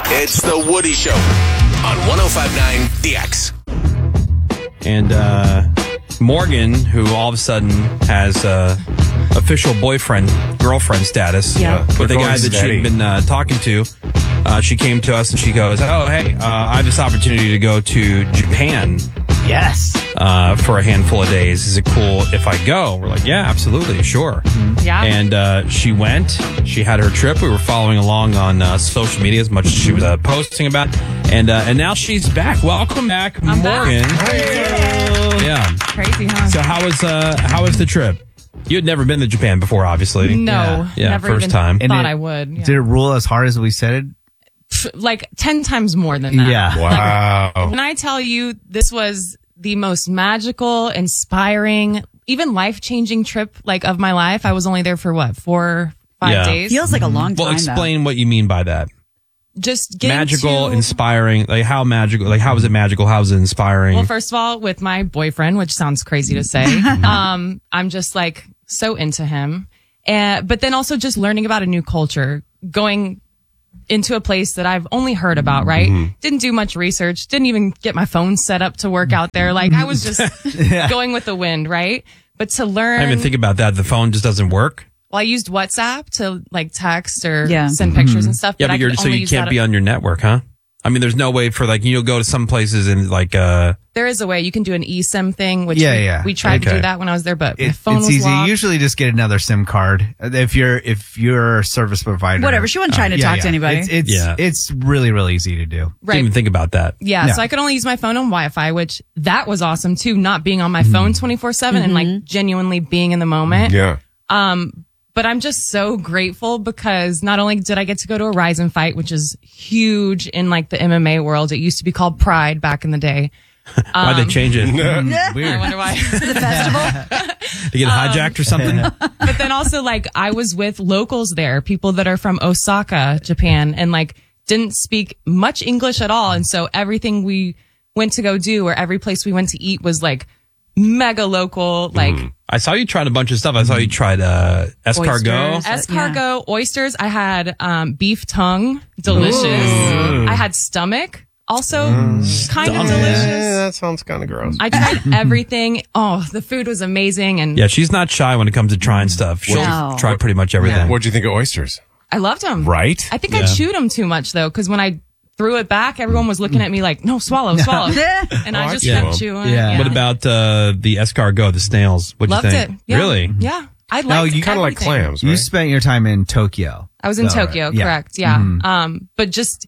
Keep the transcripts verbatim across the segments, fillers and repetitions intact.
It's the Woody Show on one oh five point nine The X. And uh, Morgan, who all of a sudden has uh, official boyfriend, girlfriend status Yeah. uh, with the We're guy going that steady. she'd been uh, talking to. Uh, she came to us and she goes, oh, hey, uh, I have this opportunity to go to Japan Yes. uh, for a handful of days. Is it cool if I go? We're like, yeah, absolutely, sure. Yeah. And uh, she went. She had her trip. We were following along on uh, social media as much as she was uh, posting about. And uh, and now she's back. Welcome back, I'm Morgan. back. Yeah. Crazy, huh? So how was uh how was the trip? You had never been to Japan before, obviously. no, Yeah, yeah never first even time. thought And it- I would. Yeah. Did it rule as hard as we said it? Pff, like ten times more than that. Yeah. Wow. When I tell you this was the most magical, inspiring, even life-changing trip like of my life. I was only there for what, four, five Yeah. days? Feels like a long time. Well, explain what you mean by that. Just getting Magical, to, inspiring. Like how magical? Like how was it magical? How was it inspiring? Well, first of all, with my boyfriend, which sounds crazy to say, um, I'm just like so into him. And, but then also just learning about a new culture, going into a place that I've only heard about, right? Mm-hmm. Didn't do much research, didn't even get my phone set up to work out there. Like I was just going with the wind, right? But to learn, I didn't even think about that. The phone just doesn't work. well, I used WhatsApp to like text or Yeah. send pictures and stuff. Yeah, but but I you're could so only you use can't that- be on your network, huh? I mean, there's no way for like you'll go to some places and like uh There is a way you can do an eSIM thing, which Yeah, we, yeah. we tried to Okay. do that when I was there, but my It, phone it's was easy. locked. Usually just get another SIM card if you're if you're a service provider. Whatever. She wasn't trying to Yeah, talk yeah. to anybody. It's it's, Yeah. it's really really easy to do. right. didn't even think about that. Yeah, Yeah. so I could only use my phone on Wi-Fi, which that was awesome too, not being on my phone twenty-four seven and like genuinely being in the moment. Yeah. Um, but I'm just so grateful because not only did I get to go to a Ryzen fight, which is huge in like the M M A world. It used to be called Pride back in the day. Why'd they change it? I Weird. wonder why. the festival. to get hijacked or something? But then also like I was with locals there, people that are from Osaka, Japan, and like didn't speak much English at all. And so everything we went to go do or every place we went to eat was like mega local, like I saw you tried a bunch of stuff. I saw you tried uh, escargot. Oysters. escargot, oysters. I had um, beef tongue, delicious. I had stomach, also kind of Stomach. delicious. Eh, that sounds kind of gross. I tried everything. Oh, the food was amazing, and Yeah, she's not shy when it comes to trying stuff. She'll No. try pretty much everything. What'd you think of oysters? I loved them. Right? I think I Yeah. chewed them too much though, because when I threw it back, everyone was looking at me like, "No, swallow, swallow," and Oh, I I just chew kept 'em. chewing. Yeah. What about uh, the escargot, the snails? What'd Loved you it? think? Yeah. Really? Yeah, I liked No, you Kind of like everything. clams, You right? spent your time in Tokyo. I was in So, Tokyo, yeah. correct? Yeah. Um, but just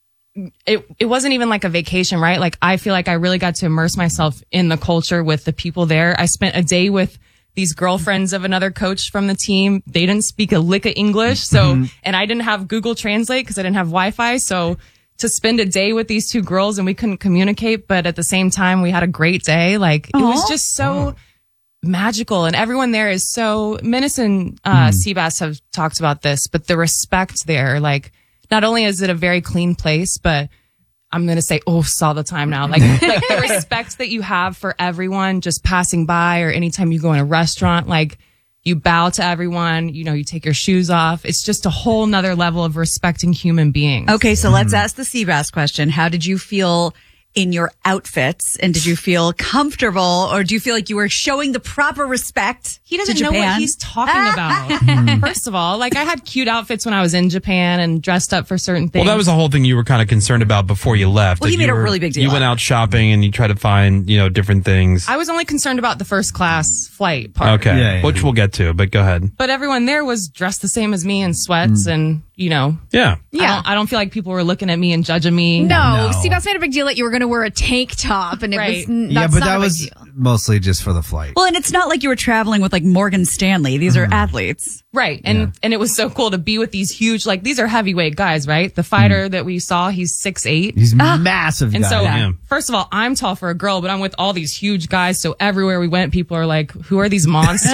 it it wasn't even like a vacation, right? Like I feel like I really got to immerse myself in the culture with the people there. I spent a day with these girlfriends of another coach from the team. They didn't speak a lick of English, so and I didn't have Google Translate because I didn't have Wi-Fi, so to spend a day with these two girls and we couldn't communicate, but at the same time we had a great day. Like it was Aw. just so magical, and everyone there is so. Menace and uh, Seabass have talked about this, but the respect there, like not only is it a very clean place, but I'm gonna say oofs all the time now. Like, like the respect that you have for everyone just passing by, or anytime you go in a restaurant, like you bow to everyone. You know, you take your shoes off. It's just a whole nother level of respecting human beings. Okay, so let's ask the Seabass question. How did you feel in your outfits, and did you feel comfortable, or do you feel like you were showing the proper respect? He doesn't to know what Japan? he's talking about. First of all, like I had cute outfits when I was in Japan and dressed up for certain things. Well, that was the whole thing you were kind of concerned about before you left. Well, he Like, you made a were- really big deal You out went of out shopping and you tried to find, you know, different things. I was only concerned about the first class flight part. Okay, Yeah, yeah. which we'll get to, but go ahead. But everyone there was dressed the same as me in sweats and, you know, Yeah. I don't, I don't feel like people were looking at me and judging me. No, No. Seabass made a big deal that you were going to wear a tank top, and it Right. was n- Yeah, that's but not that a big was deal. mostly just for the flight. Well, and it's not like you were traveling with like Morgan Stanley. These are athletes. Right. And, and it was so cool to be with these huge, like, these are heavyweight guys, right? The fighter that we saw, he's six eight. He's massive And guy. so, Yeah. first of all, I'm tall for a girl, but I'm with all these huge guys. So everywhere we went, people are like, who are these monsters?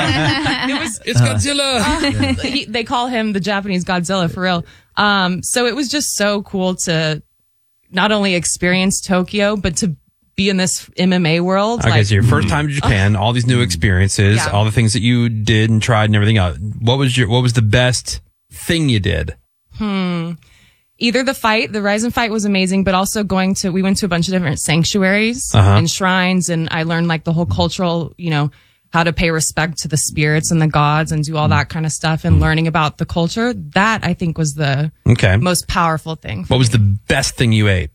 it was, It's Godzilla. he, they call him the Japanese Godzilla for real. Um, so it was just so cool to not only experience Tokyo, but to be in this M M A world. Okay, like, so your first time to Japan, all these new experiences, Yeah. all the things that you did and tried and everything else. What was your what was the best thing you did? either the fight, the Rise and Fight was amazing, but also going to, we went to a bunch of different sanctuaries Uh-huh. and shrines, and I learned like the whole cultural, you know, how to pay respect to the spirits and the gods and do all that kind of stuff, and learning about the culture. That I think was the Okay. most powerful thing. What was the best thing you ate?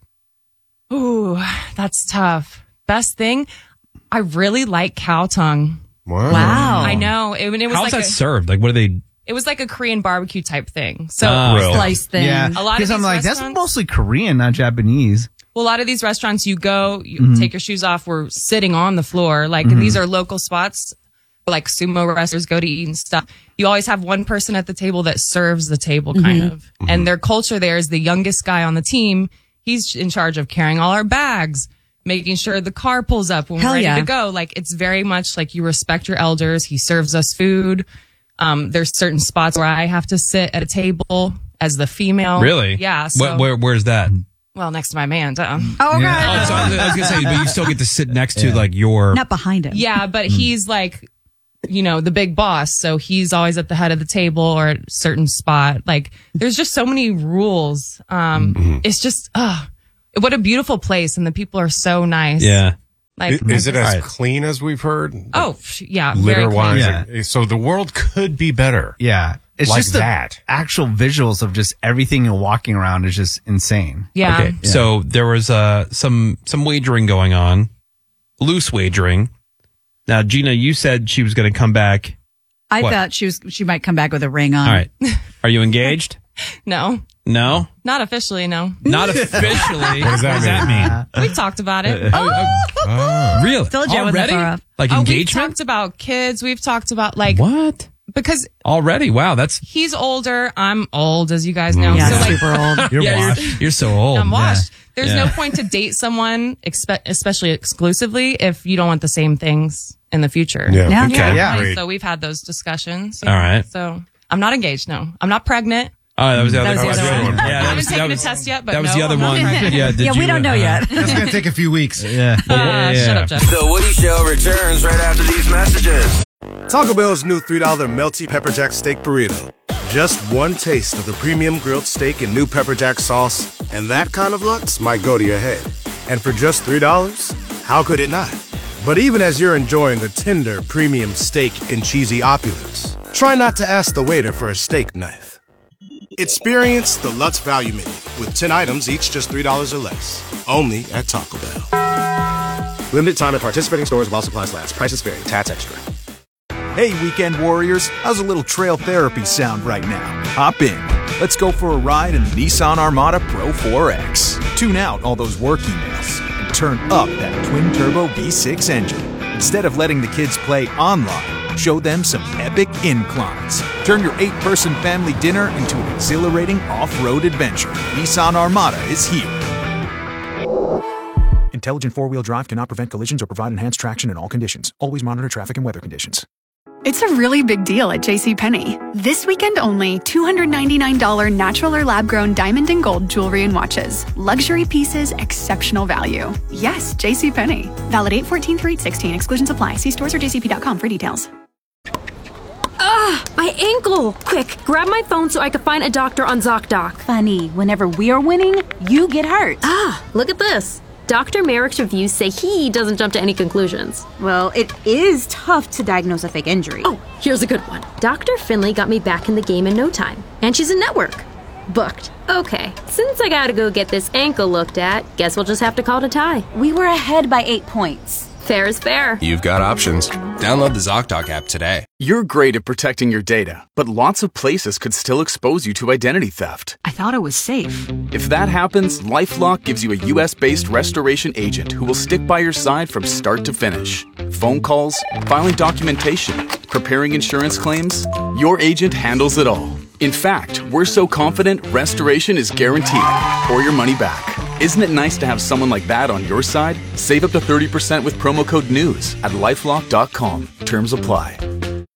Ooh, that's tough. Best thing, I really like cow tongue. Wow. Wow. I know. It, it was How's like that a, served? Like, what are they? it was like a Korean barbecue type thing. So Ah. Grill. Slice thing. Yeah, A lot of because I'm these like, that's restaurants- mostly Korean, not Japanese. well, a lot of these restaurants, you go, you Mm-hmm. take your shoes off, we're sitting on the floor. Like these are local spots, like sumo wrestlers go to eat and stuff. You always have one person at the table that serves the table, kind of. And their culture there is the youngest guy on the team. He's in charge of carrying all our bags, making sure the car pulls up when Hell we're ready yeah. to go. Like it's very much like you respect your elders. He serves us food. Um, there's certain spots where I have to sit at a table as the female. Really? Yeah. So, Where, where, where's that? well, next to my man. duh. Oh, Yeah. Oh, so I was I was gonna say, but you still get to sit next to like your. Not behind him. Yeah, but he's like, you know, the big boss. So he's always at the head of the table or at a certain spot. Like there's just so many rules. Um, It's just, uh, what a beautiful place. And the people are so nice. Yeah. Like, I- Is it as Right. clean as we've heard? oh, sh- yeah. Very Litter clean. wise. Yeah. So the world could be better. Yeah, it's Like just the that. actual visuals of just everything you're walking around is just insane. Yeah. Okay. So there was uh some some wagering going on, loose wagering. Now, Gina, you said she was going to come back. I What? thought she was. She might come back with a ring on. All right. Are you engaged? No, No, not officially. No. not officially. What does that mean? We've talked about it. Really? Told you I wasn't Already? far off. Like Oh, we've engagement? talked about kids. We've talked about like, What? because Already? Wow, that's he's older. I'm old, as you guys know. Yeah, So like, super old. You're yeah, washed. you're, you're so old. I'm washed. There's Yeah. no point to date someone, expe- especially exclusively, if you don't want the same things in the future. Yeah. Yeah. Okay. Yeah. Great. So we've had those discussions. All right. So I'm not engaged. No, I'm not pregnant. Oh, that was the other, That was the other one. Yeah, I that haven't was, taken that a was, test yet, but that was no, the other I'm not one. pregnant. Yeah, did Yeah, we you, don't know uh, yet. That's going to take a few weeks. Yeah. Uh, yeah, yeah. Shut up, Jeff. The Woody Show returns right after these messages. Taco Bell's new three dollar Melty Pepper Jack Steak Burrito. Just one taste of the premium grilled steak and new pepper jack sauce, and that kind of looks might go to your head. And for just three dollars, how could it not? But even as you're enjoying the tender premium steak and cheesy opulence, try not to ask the waiter for a steak knife. Experience the Lutz Value Menu with ten items, each just three dollars or less. Only at Taco Bell. Limited time at participating stores while supplies last. Prices vary. Tats extra. Hey, weekend warriors, how's a little trail therapy sound right now? Hop in. Let's go for a ride in the Nissan Armada Pro four X. Tune out all those work emails and turn up that twin-turbo V six engine. Instead of letting the kids play online, show them some epic inclines. Turn your eight-person family dinner into an exhilarating off-road adventure. Nissan Armada is here. Intelligent four-wheel drive cannot prevent collisions or provide enhanced traction in all conditions. Always monitor traffic and weather conditions. It's a really big deal at JCPenney. This weekend only, two hundred ninety-nine dollars natural or lab-grown diamond and gold jewelry and watches. Luxury pieces, exceptional value. Yes, JCPenney. Valid eight fourteen through eight sixteen. Exclusions apply. See stores or j c p dot com for details. Ah, my ankle! Quick, grab my phone so I can find a doctor on ZocDoc. Funny, whenever we're winning, you get hurt. Ah, look at this. Doctor Merrick's reviews say he doesn't jump to any conclusions. Well, it is tough to diagnose a fake injury. Oh, here's a good one. Doctor Finley got me back in the game in no time. And she's in network. Booked. Okay, since I gotta go get this ankle looked at, guess we'll just have to call it a tie. We were ahead by eight points. Fair is fair. You've got options. Download the ZocDoc app today. You're great at protecting your data, but lots of places could still expose you to identity theft. I thought it was safe. If that happens, LifeLock gives you a U S-based restoration agent who will stick by your side from start to finish. Phone calls, filing documentation, preparing insurance claims, your agent handles it all. In fact, we're so confident restoration is guaranteed or your money back. Isn't it nice to have someone like that on your side? Save up to thirty percent with promo code NEWS at lifelock dot com. Terms apply. I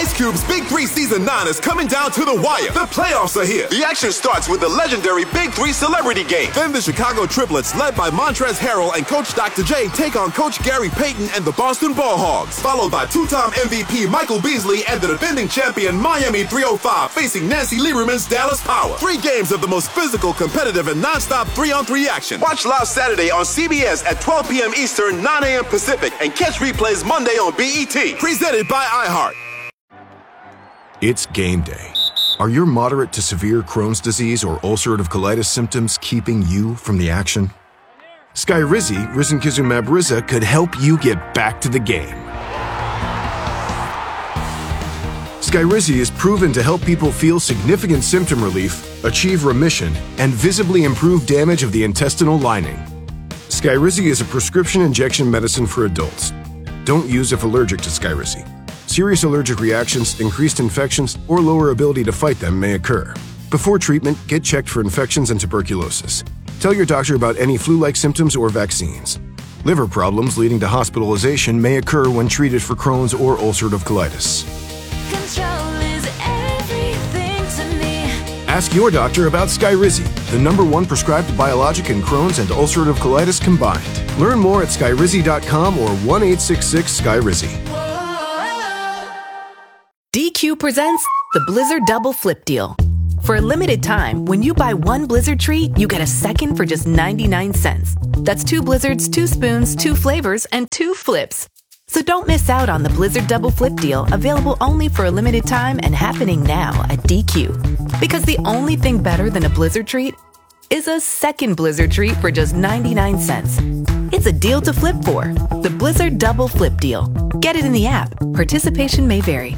Ice Cube's Big Three Season nine is coming down to the wire. The playoffs are here. The action starts with the legendary Big Three Celebrity Game. Then the Chicago Triplets, led by Montrezl Harrell and Coach Doctor J, take on Coach Gary Payton and the Boston Ball Hogs, followed by two-time M V P Michael Beasley and the defending champion Miami three oh five facing Nancy Lieberman's Dallas Power. Three games of the most physical, competitive, and non-stop three-on-three action. Watch live Saturday on C B S at twelve p.m. Eastern, nine a.m. Pacific, and catch replays Monday on B E T. Presented by iHeart. It's game day. Are your moderate to severe Crohn's disease or ulcerative colitis symptoms keeping you from the action? Skyrizi, risankizumab Riza, could help you get back to the game. Skyrizi is proven to help people feel significant symptom relief, achieve remission, and visibly improve damage of the intestinal lining. Skyrizi is a prescription injection medicine for adults. Don't use if allergic to Skyrizi. Serious allergic reactions, increased infections, or lower ability to fight them may occur. Before treatment, get checked for infections and tuberculosis. Tell your doctor about any flu-like symptoms or vaccines. Liver problems leading to hospitalization may occur when treated for Crohn's or ulcerative colitis. Ask your doctor about Skyrizi, the number one prescribed biologic in Crohn's and ulcerative colitis combined. Learn more at skyrizi dot com or one eight six six Skyrizi. D Q presents the Blizzard Double Flip Deal. For a limited time, when you buy one Blizzard treat, you get a second for just ninety-nine cents. That's two Blizzards, two spoons, two flavors, and two flips. So don't miss out on the Blizzard Double Flip Deal, available only for a limited time and happening now at D Q. Because the only thing better than a Blizzard treat is a second Blizzard treat for just ninety-nine cents. It's a deal to flip for. The Blizzard Double Flip Deal. Get it in the app. Participation may vary.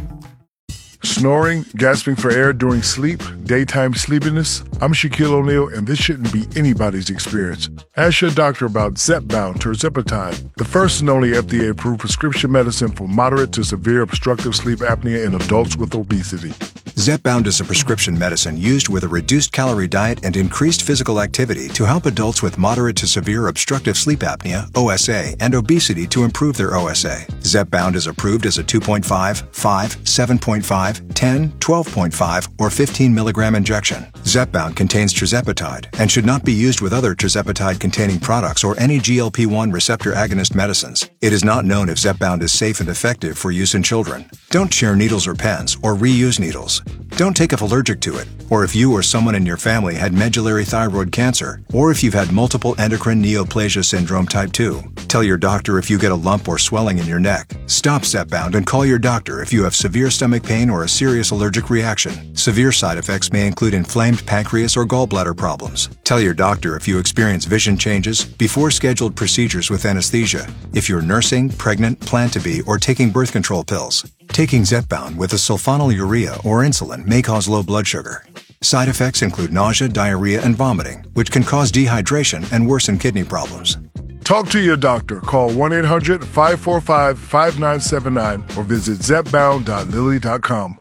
Snoring, gasping for air during sleep, daytime sleepiness. I'm Shaquille O'Neal, and this shouldn't be anybody's experience. Ask your doctor about Zepbound tirzepatide, the first and only F D A-approved prescription medicine for moderate to severe obstructive sleep apnea in adults with obesity. Zepbound is a prescription medicine used with a reduced calorie diet and increased physical activity to help adults with moderate to severe obstructive sleep apnea, O S A, and obesity to improve their O S A. Zepbound is approved as a two point five, five, seven point five, ten, twelve point five, or fifteen milligram injection. Zepbound contains tirzepatide and should not be used with other tirzepatide-containing products or any G L P one receptor agonist medicines. It is not known if Zepbound is safe and effective for use in children. Don't share needles or pens or reuse needles. Don't take if allergic to it, or if you or someone in your family had medullary thyroid cancer, or if you've had multiple endocrine neoplasia syndrome type two. Tell your doctor if you get a lump or swelling in your neck. Stop Zepbound and call your doctor if you have severe stomach pain or a serious allergic reaction. Severe side effects may include inflamed pancreas or gallbladder problems. Tell your doctor if you experience vision changes before scheduled procedures with anesthesia, if you're nursing, pregnant, plan to be, or taking birth control pills. Taking Zepbound with a sulfonylurea or insulin may cause low blood sugar. Side effects include nausea, diarrhea, and vomiting, which can cause dehydration and worsen kidney problems. Talk to your doctor. Call one eight hundred, five four five, five nine seven nine or visit zepbound dot lilly dot com.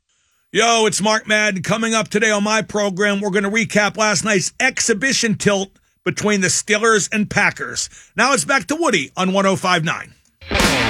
Yo, it's Mark Madden. Coming up today on my program, we're going to recap last night's exhibition tilt between the Steelers and Packers. Now it's back to Woody on one oh five point nine.